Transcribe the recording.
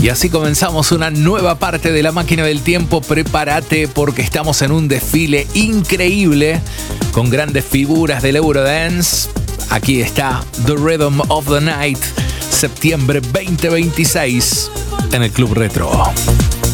Y así comenzamos una nueva parte de La Máquina del Tiempo. Prepárate porque estamos en un desfile increíble con grandes figuras del Eurodance. Aquí está The Rhythm of the Night, septiembre 2026 en el Club Retro.